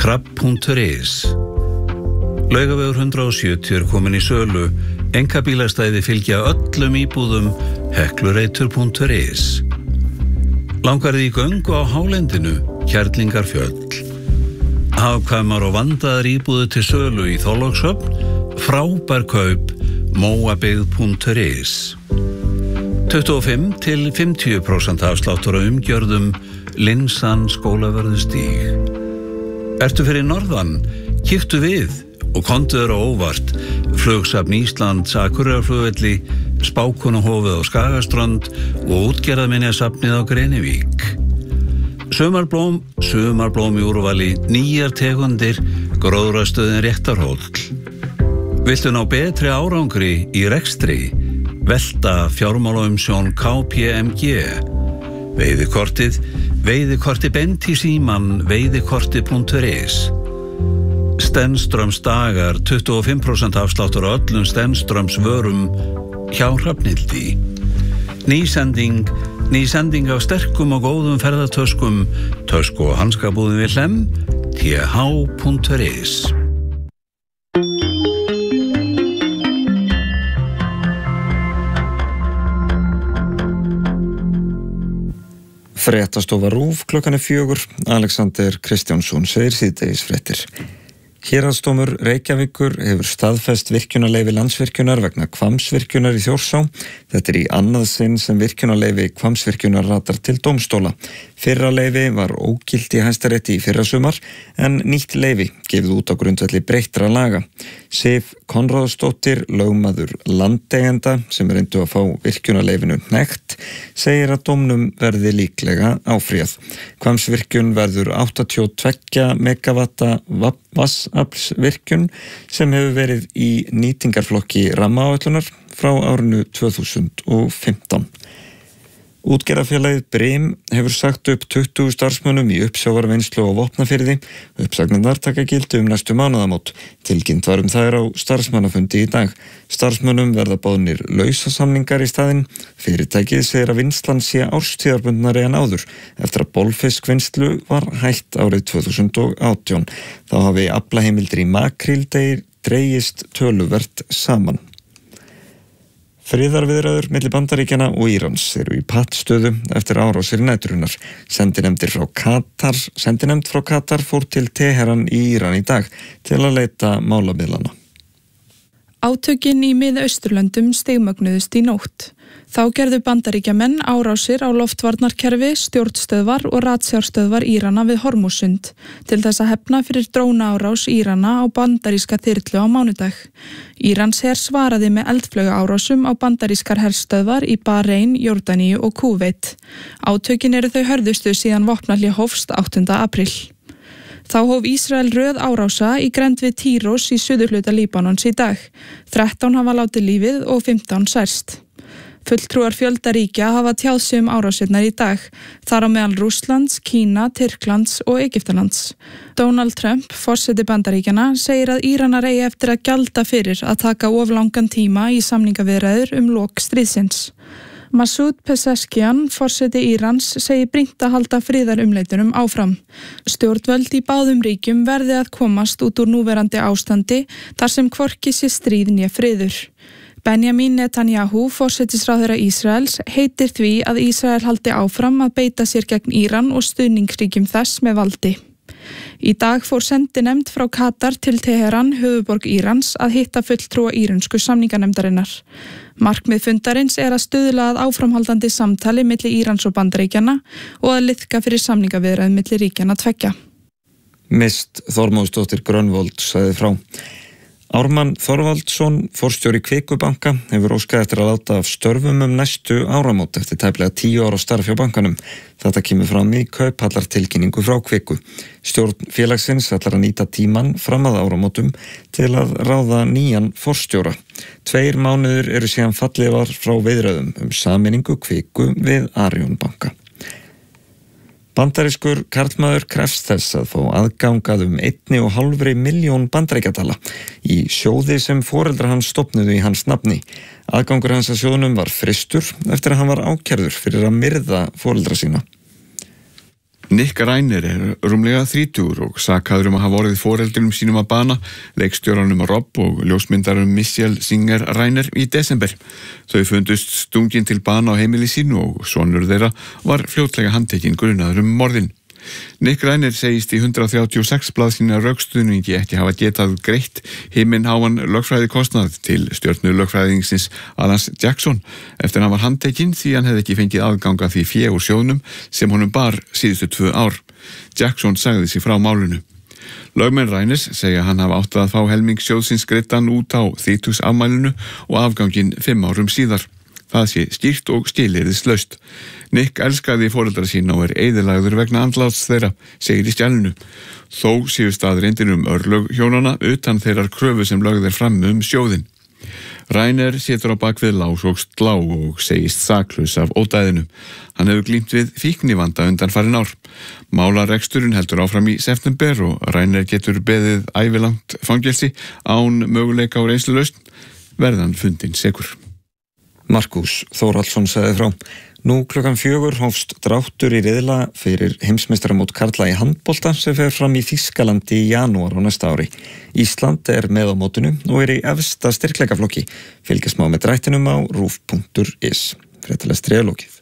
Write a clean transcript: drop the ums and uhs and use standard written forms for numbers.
Krabb.is. Laugavegur 170 komin í sölu. Einkabílastæði fylgja öllum íbúðum. Heklureitur.is. Langar þig í göngu á hálendinu? Kerlingarfjöll. Hagkvæmar og vandaðar íbúðir til sölu í Þorlákshöfn. Frábær kaup. Móabyggð.is. 25 til 50% afsláttur á umgjörðum. Linsan Skólavörðustíg. Ertu fyrir norðan? Kíktu við og komdu þér á óvart. Flugsafn Íslands, Akureyrarflugvelli, Spákonahofið á Skagaströnd og útgerðarminjasafnið á Grenivík. Sumarblóm í úrvali, nýjar tegundir, gróðrastöðin Réttarhóll. Viltu ná betri árangri í rekstri? Velta fjármálaumsjón KPMG. Veiðikorti beint í síman, veiðikorti.is. Stenströms dagar, 25% afsláttur á öllum Stenströms vörum hjá Hrafnhildi. Nýsending af sterkum og góðum ferðatöskum, tösku og hanskabúðum við Hlemm, th.is. Fréttastofa RÚV, klukkan 4, Alexander Kristjánsson segir síðdegisfréttir. Héraðsdómur Reykjavíkur hefur staðfest virkjunarleyfi Landsvirkjunar vegna Hvammsvirkjunar í Þjórsá. Þetta í annað sinn sem virkjunarleyfi Hvammsvirkjunar ratar til dómstóla. Fyrra leyfi var ógilt í Hæstarétti í fyrrasumar en nýtt leyfi gefið út á grundvelli breyttra laga. Sif Konráðsdóttir, lögmaður landeigenda sem reyndu að fá virkjunarleyfinu hnekkt, segir að dómnum verði líklega áfrýjað. Hvammsvirkjun verður 82 megavatta vatnsaflsvirkjun sem hefur verið í nýtingarflokki rammaáætlunar frá árinu 2015. Útgerðarfélagið Brim hefur sagt upp 20 starfsmönnum í uppsjávarvinnslu og Vopnafirði. Uppsagnirnar taka gildi næstu mánaðamót. Tilkynnt var þær á starfsmannafundi í dag. Starfsmönnum verða boðnir lausasamningar í staðinn. Fyrirtækið segir að vinnslan sé árstíðarbundnari en áður eftir að bolfiskvinnslu var hætt árið 2018. Þá hafi aflaheimildir í makríl dregist töluvert saman. Friðarviðræður milli Bandaríkjanna og Írans eru í pattstöðu eftir árásir næturinnar. Sendinefnd frá Katar fór til Teheran í Íran í dag til að leita málamiðlana. Átökin í Mið-Austurlöndum stigmögnuðust í nótt. Þá gerðu Bandaríkjamenn árásir á loftvarnarkerfi, stjórnstöðvar og ratsjárstöðvar Írana við Hormússund til þess að hefna fyrir drónaárás Írana á bandaríska þyrlu á mánudag. Íransher svaraði með eldflaugaárásum á bandarískar herstöðvar í Bahrein, Jórdaníu og Kúveit. Átökin eru þau hörðustu síðan vopnahlé hófst 8. apríl. Þá hóf Ísrael röð árása í grennd við Týros í suðurhluta Líbanons í dag. 13 hafa látið lífið og 15 særst. Fulltrúar fjölda ríkja hafa tjáð sig árásirnar í dag, þar á meðal Rússlands, Kína, Tyrklands og Egyptalands. Donald Trump, forseti Bandaríkjanna, segir að Íranar eigi eftir að gjalda fyrir að taka of langan tíma í samningaviðræður lok stríðsins. Masoud Pezeshkian, forseti Írans, segir brýnt að halda friðarumleitunum áfram. Stjórnvöld í báðum ríkjum verði að komast út úr núverandi ástandi þar sem hvorki sé stríð né friður. Benjamin Netanyahu, forsetisráðherra Ísraels, heitir því að Ísrael haldi áfram að beita sér gegn Íran og stuðningsríkjum þess með valdi. Í dag fór sendinefnd frá Katar til Teheran, höfuðborg Írans, að hitta fulltrúa írönsku samninganefndarinnar. Markmið fundarins að stuðla að áframhaldandi samtali milli Írans og Bandaríkjanna og að liðka fyrir samningaviðræðum milli ríkjanna tveggja. Mist Þormóðsdóttir Grönvold sagði frá. Ármann Þorvaldsson, forstjóri Kvikubanka, hefur óskað eftir að láta af störfum næstu áramót eftir tæplega 10 ára starf hjá bankanum. Þetta kemur fram í kauphallartilkynningu frá Kviku. Stjórn félagsins ætlar að nýta tímann fram að áramótum til að ráða nýjan forstjóra. 2 mánuðir eru síðan fallið var frá viðræðum sameiningu Kviku við Arion banka. Bandarískur karlmaður krefst þess að fá aðgangað 1,5 milljón bandaríkjadala í sjóði sem foreldrar hans stofnuðu í hans nafni. Aðgangur hans að sjóðnum var frystur eftir að hann var ákærður fyrir að myrða foreldra sína. Nick Reiner rúmlega 30 og sakaður að hafa orðið foreldrinum sínum að bana, leikstjóranum Rob og ljósmyndarum Michelle Singer Reiner í desember. Þau fundust stungin til bana á heimili sínu og sonur þeirra var fljótlega handtekinn grunaður morðin. Nick Reiner segist í 136 blaðsíðna rökstuðningi ekki hafa getað greitt himinháan lögfræðikostnað til stjörnu lögfræðingsins Alan Jackson eftir hann var handtekinn því hann hefði ekki fengið aðgang að því fé úr sjóðnum sem honum bar síðustu 2 ár. Jackson sagði sig frá málinu. Lögmenn Reiners segja hann hafa átt að fá helming sjóðsins greiddan út á 30 afmælinu og afganginn 5 árum síðar. Það sé skýrt og skilyrðislaust. Nick elskaði foreldra sína og eyðilagður vegna andláts þeirra, segir í skjalinu. Þó séu staðreyndir örlög hjónana utan þeirrar kröfu sem lögð fram sjóðinn. Reiner situr á bakvið lás og slá og segist saklaus af ódæðinu. Hann hefur glímt við fíknivanda undanfarin ár. Málareksturinn heldur áfram í september og Reiner getur beðið ævilangt fangelsi án möguleika á reynslulausn, verðan fundinn sekur. Markus Þórhallsson sagði frá. Nú klukkan 4 hófst dráttur í riðla fyrir heimsmeistaramót karla í handbolta sem fer fram í Þýskalandi í janúar á næsta ári. Ísland með á mótinu og í efsta styrkleikaflokki. Fylgjast má með drættinum á rúv.is. Fréttalestri lokið.